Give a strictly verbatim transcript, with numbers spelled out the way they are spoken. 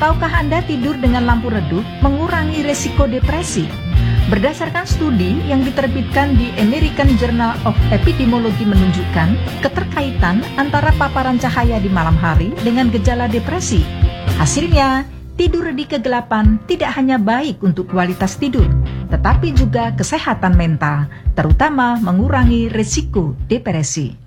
Tahukah Anda tidur dengan lampu redup mengurangi risiko depresi? Berdasarkan studi yang diterbitkan di American Journal of Epidemiology menunjukkan keterkaitan antara paparan cahaya di malam hari dengan gejala depresi. Hasilnya, tidur di kegelapan tidak hanya baik untuk kualitas tidur, tetapi juga kesehatan mental, terutama mengurangi risiko depresi.